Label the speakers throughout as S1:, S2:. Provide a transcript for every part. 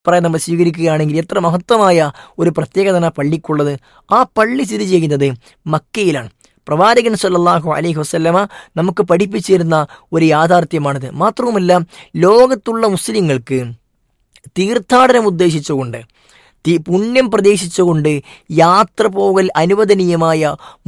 S1: പറയാൻ നമ്മൾ സ്വീകരിക്കുകയാണെങ്കിൽ എത്ര മഹത്വമായ ഒരു പ്രത്യേകത ആ പള്ളിക്കുള്ളത്. ആ പള്ളി സ്ഥിതി ചെയ്യുന്നത് മക്കയിലാണ്. പ്രവാചകൻ സല്ലല്ലാഹു അലൈഹി വസല്ലമ നമുക്ക് പഠിപ്പിച്ചിരുന്ന ഒരു യാഥാർത്ഥ്യമാണിത്. മാത്രവുമല്ല, ലോകത്തുള്ള മുസ്ലിങ്ങൾക്ക് തീർത്ഥാടനം ഉദ്ദേശിച്ചുകൊണ്ട് പുണ്യം പ്രതീക്ഷിച്ചുകൊണ്ട് യാത്ര പോകൽ അനുവദനീയമായ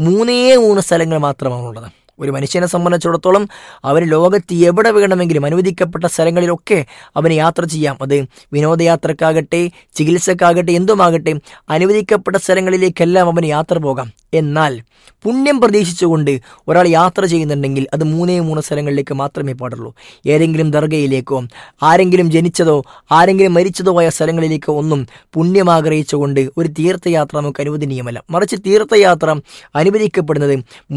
S1: 3 സ്ഥലങ്ങൾ മാത്രമാണുള്ളത്. ഒരു മനുഷ്യനെ സംബന്ധിച്ചിടത്തോളം അവന് ലോകത്ത് എവിടെ വേണമെങ്കിലും അനുവദിക്കപ്പെട്ട സ്ഥലങ്ങളിലൊക്കെ അവന് യാത്ര ചെയ്യാം. അത് വിനോദയാത്രക്കാകട്ടെ, ചികിത്സക്കാകട്ടെ, എന്തുമാകട്ടെ, അനുവദിക്കപ്പെട്ട സ്ഥലങ്ങളിലേക്കെല്ലാം അവന് യാത്ര പോകാം. എന്നാൽ പുണ്യം പ്രതീക്ഷിച്ചുകൊണ്ട് ഒരാൾ യാത്ര ചെയ്യുന്നുണ്ടെങ്കിൽ അത് 3 സ്ഥലങ്ങളിലേക്ക് മാത്രമേ പാടുള്ളൂ. ഏതെങ്കിലും ദർഗയിലേക്കോ ആരെങ്കിലും ജനിച്ചതോ ആരെങ്കിലും മരിച്ചതോ ആയ സ്ഥലങ്ങളിലേക്കോ ഒന്നും പുണ്യം ആഗ്രഹിച്ചുകൊണ്ട് ഒരു തീർത്ഥയാത്ര നമുക്ക് അനുവദനീയമല്ല. മറിച്ച് തീർത്ഥയാത്ര അനുവദിക്കപ്പെടുന്നത്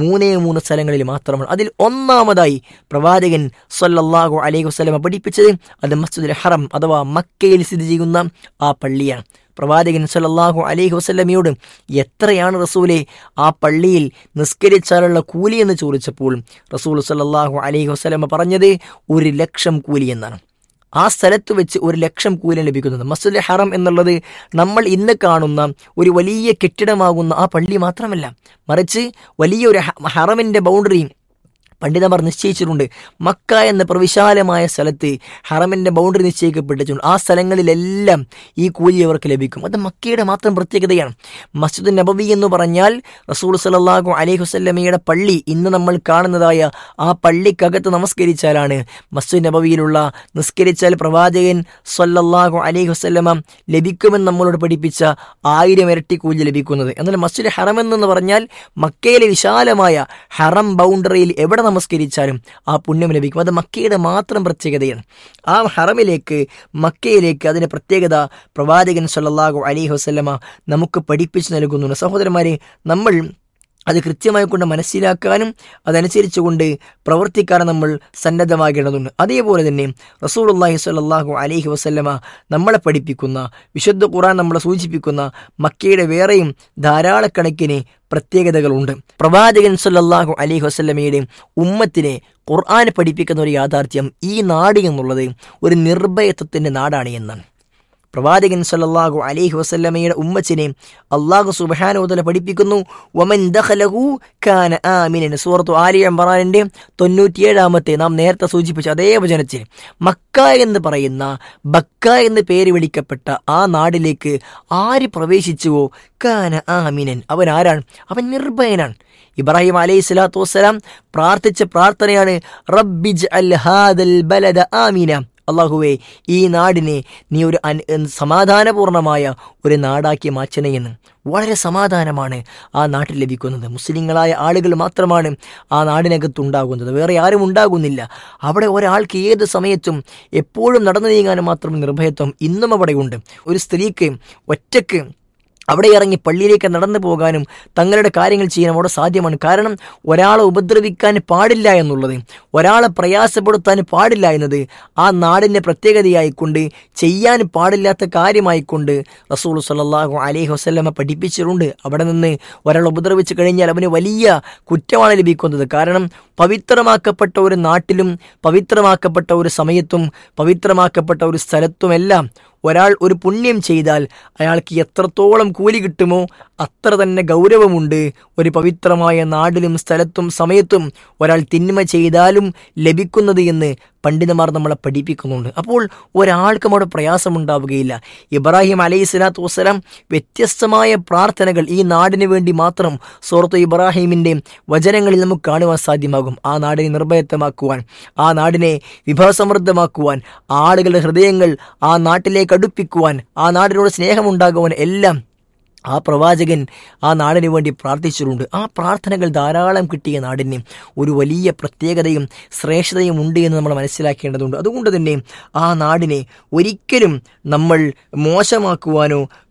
S1: 3 സ്ഥലങ്ങളിൽ മാത്രമാണ്. അതിൽ ഒന്നാമതായി പ്രവാചകൻ സല്ലല്ലാഹു അലൈഹി വസല്ലമ പഠിപ്പിച്ചത് അത് മസ്ജിദുൽ ഹറം അഥവാ മക്കയിൽ സ്ഥിതി ചെയ്യുന്ന ആ പള്ളിയാണ്. പ്രവാചകൻ സല്ലല്ലാഹു അലൈഹി വസല്ലമയോട് എത്രയാണ് റസൂലെ ആ പള്ളിയിൽ നിസ്കരിച്ചാലുള്ള കൂലി എന്ന് ചോദിച്ചപ്പോൾ റസൂൽ സല്ലല്ലാഹു അലൈഹി വസല്ലമ പറഞ്ഞത് 1,00,000 കൂലി എന്നാണ്. ആ സ്ഥലത്ത് വെച്ച് 1,00,000 കൂലി ലഭിക്കുന്നത്. മസ്ജിദുൽ ഹറം എന്നുള്ളത് നമ്മൾ ഇന്ന് കാണുന്ന ഒരു വലിയ കെട്ടിടമാകുന്ന ആ പള്ളി മാത്രമല്ല, മറിച്ച് വലിയൊരു ഹറമിൻ്റെ ബൗണ്ടറി പണ്ഡിതന്മാർ നിശ്ചയിച്ചിട്ടുണ്ട്. മക്ക എന്ന പ്രവിശാലമായ സ്ഥലത്ത് ഹറമിൻ്റെ ബൗണ്ടറി നിശ്ചയിക്കപ്പെട്ടിട്ടുണ്ട്. ആ സ്ഥലങ്ങളിലെല്ലാം ഈ കൂലി അവർക്ക് ലഭിക്കും. അത് മക്കയുടെ മാത്രം പ്രത്യേകതയാണ്. മസ്ജിദ് നബവി എന്ന് പറഞ്ഞാൽ റസൂൽ സല്ലല്ലാഹു അലൈഹി വസല്ലമയുടെ പള്ളി, ഇന്ന് നമ്മൾ കാണുന്നതായ ആ പള്ളിക്കകത്ത് നമസ്കരിച്ചാലാണ് മസ്ജിദ് നബവിയിലുള്ള നിസ്കരിച്ചാൽ പ്രവാചകൻ സല്ലല്ലാഹു അലൈഹി വസല്ലമ ലഭിക്കുമെന്ന് നമ്മളോട് പഠിപ്പിച്ച 1000 ഇരട്ടി കൂലി ലഭിക്കുന്നത്. എന്നാൽ മസ്ജിദ് ഹറം എന്ന് പറഞ്ഞാൽ മക്കയിലെ വിശാലമായ ഹറം ബൗണ്ടറിയിൽ എവിടെ നമസ്കരിച്ചാലും ആ പുണ്യം ലഭിക്കും. അത് മക്കയുടെ മാത്രം പ്രത്യേകതയാണ്. ആ ഹറമിലേക്ക്, മക്കയിലേക്ക് അതിൻ്റെ പ്രത്യേകത പ്രവാചകൻ സല്ലല്ലാഹു അലൈഹി വസല്ലമ നമുക്ക് പഠിപ്പിച്ചു നൽകുന്നുണ്ട്. സഹോദരന്മാരെ, നമ്മൾ അത് കൃത്യമായി കൊണ്ട് മനസ്സിലാക്കാനും അതനുസരിച്ചുകൊണ്ട് പ്രവർത്തിക്കാനും നമ്മൾ സന്നദ്ധമാകേണ്ടതുണ്ട്. അതേപോലെ തന്നെ റസൂലുള്ളാഹി സ്വല്ലല്ലാഹു അലൈഹി വസല്ലമ നമ്മളെ പഠിപ്പിക്കുന്ന, വിശുദ്ധ ഖുർആൻ നമ്മളെ സൂചിപ്പിക്കുന്ന മക്കയുടെ വേറെയും ധാരാളക്കണക്കിന് പ്രത്യേകതകളുണ്ട്. പ്രവാചകൻ സല്ലല്ലാഹു അലൈഹി വസല്ലമയുടെ ഉമ്മത്തിനെ ഖുർആൻ പഠിപ്പിക്കുന്ന ഒരു യാഥാർത്ഥ്യം, ഈ നാട് എന്നുള്ളത് ഒരു നിർഭയത്വത്തിൻ്റെ നാടാണ് എന്നാണ്. പ്രവാചകൻ സല്ലല്ലാഹു അലൈഹി വസല്ലമയുടെ ഉമ്മത്തിനെ അല്ലാഹു സുബ്ഹാനഹു വ തആല പഠിപ്പിക്കുന്നു, വമൻ ദഖലഹു കാന ആമിനൻ. സൂറത്തു ആലി ഇംറാനിന്റെ 97-ാമത്തെ നാം നേരത്തെ സൂചിപ്പിച്ച അതേ വചനത്തിൽ മക്ക എന്ന് പറയുന്ന, ബക്ക എന്ന് പേര് വിളിക്കപ്പെട്ട ആ നാടിലേക്ക് ആര് പ്രവേശിച്ചുവോ കാന ആമിനൻ, അവൻ ആരാണ്? അവൻ നിർഭയനാണ്. ഇബ്രാഹിം അലൈഹി സ്വലാത്തു വസ്സലാം പ്രാർത്ഥിച്ച പ്രാർത്ഥനയാണ് റബ്ബിജ്അൽ ഹാദൽ ബലദ ആമിന. അള്ളാഹുവേ, ഈ നാടിനെ നീ ഒരു സമാധാനപൂർണമായ ഒരു നാടാക്കി മാറ്റണേ എന്ന്. വളരെ സമാധാനമാണ് ആ നാട്ടിൽ ലഭിക്കുന്നത്. മുസ്ലിങ്ങളായ ആളുകൾ മാത്രമാണ് ആ നാടിനകത്തുണ്ടാകുന്നത്, വേറെ ആരും ഉണ്ടാകുന്നില്ല. അവിടെ ഒരാൾക്ക് ഏത് സമയത്തും എപ്പോഴും നടന്നു നീങ്ങാനും മാത്രം നിർഭയത്വം ഇന്നും അവിടെയുണ്ട്. ഒരു സ്ത്രീക്ക് ഒറ്റയ്ക്ക് അവിടെ ഇറങ്ങി പള്ളിയിലേക്ക് നടന്നു പോകാനും തങ്ങളുടെ കാര്യങ്ങൾ ചെയ്യാനും അവിടെ സാധ്യമാണ്. കാരണം ഒരാളെ ഉപദ്രവിക്കാൻ പാടില്ല എന്നുള്ളത്, ഒരാളെ പ്രയാസപ്പെടുത്താൻ പാടില്ല എന്നത് ആ നാടിൻ്റെ പ്രത്യേകതയായിക്കൊണ്ട്, ചെയ്യാൻ പാടില്ലാത്ത കാര്യമായിക്കൊണ്ട് റസൂൽ സല്ലല്ലാഹു അലൈഹി വസല്ലമ പഠിപ്പിച്ചിട്ടുണ്ട്. അവിടെ നിന്ന് ഒരാൾ ഉപദ്രവിച്ചു കഴിഞ്ഞാൽ അവന് വലിയ കുറ്റമാണ് ലഭിക്കുന്നത്. കാരണം പവിത്രമാക്കപ്പെട്ട ഒരു നാട്ടിലും പവിത്രമാക്കപ്പെട്ട ഒരു സമയത്തും പവിത്രമാക്കപ്പെട്ട ഒരു സ്ഥലത്തുമെല്ലാം ഒരാൾ ഒരു പുണ്യം ചെയ്താൽ അയാൾക്ക് എത്രത്തോളം കൂലി കിട്ടുമോ അത്ര തന്നെ ഗൗരവമുണ്ട് ഒരു പവിത്രമായ നാടിലും സ്ഥലത്തും സമയത്തും ഒരാൾ തിന്മ ചെയ്താലും ലഭിക്കുന്നത് എന്ന് പണ്ഡിതന്മാർ നമ്മളെ പഠിപ്പിക്കുന്നുണ്ട്. അപ്പോൾ ഒരാൾക്കും അവിടെ പ്രയാസമുണ്ടാവുകയില്ല. ഇബ്രാഹിം അലൈഹി സ്വലാത്തു വസ്സലാം വ്യത്യസ്തമായ പ്രാർത്ഥനകൾ ഈ നാടിന് വേണ്ടി മാത്രം സൂറത്ത് ഇബ്രാഹിമിൻ്റെ വചനങ്ങളിൽ നമുക്ക് കാണുവാൻ സാധ്യമാകും. ആ നാടിനെ നിർഭയത്വമാക്കുവാൻ, ആ നാടിനെ വിഭവസമൃദ്ധമാക്കുവാൻ, ആളുകളുടെ ഹൃദയങ്ങൾ ആ നാട്ടിലേക്ക് അടുപ്പിക്കുവാൻ, ആ നാടിനോട് സ്നേഹമുണ്ടാകുവാൻ എല്ലാം ആ പ്രവാചകൻ ആ നാടിന് വേണ്ടി പ്രാർത്ഥിച്ചിട്ടുണ്ട്. ആ പ്രാർത്ഥനകൾ ധാരാളം കിട്ടിയ നാടിന് ഒരു വലിയ പ്രത്യേകതയും ശ്രേഷ്ഠതയും ഉണ്ട് എന്ന് നമ്മൾ മനസ്സിലാക്കേണ്ടതുണ്ട്. അതുകൊണ്ട് തന്നെ ആ നാടിനെ ഒരിക്കലും നമ്മൾ മോശമാക്കുവാനോ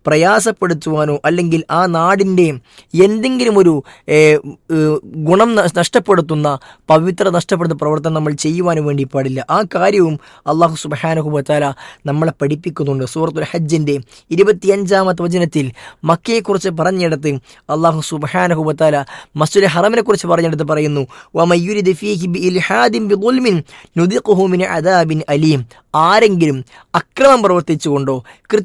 S1: പ്രയാസപ്പെടുത്തുവാനോ അല്ലെങ്കിൽ ആ നാടിൻ്റെ എന്തെങ്കിലും ഒരു ഗുണം നഷ്ടപ്പെടുത്തുന്ന പവിത്ര നഷ്ടപ്പെടുന്ന പ്രവർത്തനം നമ്മൾ ചെയ്യുവാനും വേണ്ടി പാടില്ല. ആ കാര്യവും അള്ളാഹു സുബ്ഹാനഹു വ തആല നമ്മളെ പഠിപ്പിക്കുന്നുണ്ട്. സൂറത്തുൽ ഹജ്ജിൻ്റെ 25-ാമത്തെ വചനത്തിൽ മക്കയെക്കുറിച്ച് പറഞ്ഞെടുത്ത് അള്ളാഹു സുബ്ഹാനഹു വ തആല മസ്ജിദുൽ ഹറമിനെ കുറിച്ച് പറഞ്ഞെടുത്ത് പറയുന്നു, വമയ്യുരിദ് ഫീഹി ബിഇൽഹാദിൻ ബിദുൽമിൻ നുദിഖുഹു മിൻ അദാബിൻ അലീം. ആരെങ്കിലും അക്രമം പ്രവർത്തിച്ചുകൊണ്ടോ